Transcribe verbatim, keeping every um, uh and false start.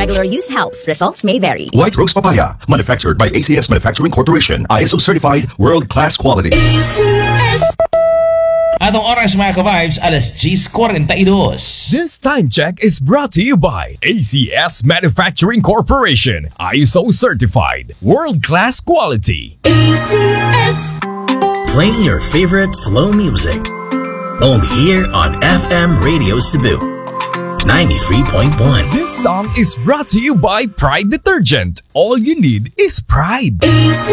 Regular use helps. Results may vary. White Rose Papaya, manufactured by A C S Manufacturing Corporation. I S O certified, world-class quality. A C S. Atong oras mga ka-vibes, alas diyes forty-two. This time check is brought to you by A C S Manufacturing Corporation. I S O certified, world-class quality. A C S. Playing your favorite slow music. Only here on F M Radio Cebu. ninety-three point one. This song is brought to you by Pride Detergent. All you need is pride. A C